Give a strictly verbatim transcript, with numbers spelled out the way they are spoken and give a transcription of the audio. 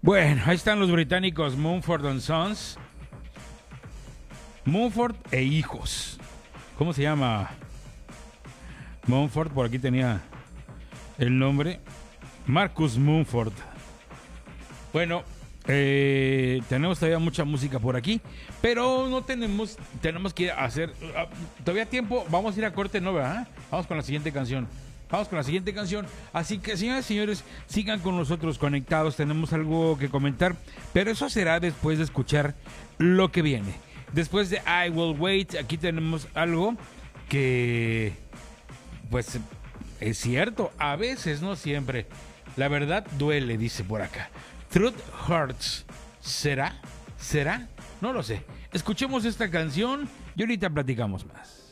Bueno, ahí están los británicos Mumford and Sons. Mumford e hijos. ¿Cómo se llama? Mumford, por aquí tenía el nombre. Marcus Mumford. Bueno, eh, tenemos todavía mucha música por aquí, pero no tenemos, tenemos que hacer, uh, todavía tiempo, vamos a ir a corte, ¿no? ¿Verdad? Vamos con la siguiente canción. Vamos con la siguiente canción. Así que, señoras y señores, sigan con nosotros conectados. Tenemos algo que comentar, pero eso será después de escuchar lo que viene. Después de I Will Wait, aquí tenemos algo que, pues, es cierto. A veces, no siempre. La verdad duele, dice por acá. Truth Hurts. ¿Será? ¿Será? No lo sé. Escuchemos esta canción y ahorita platicamos más.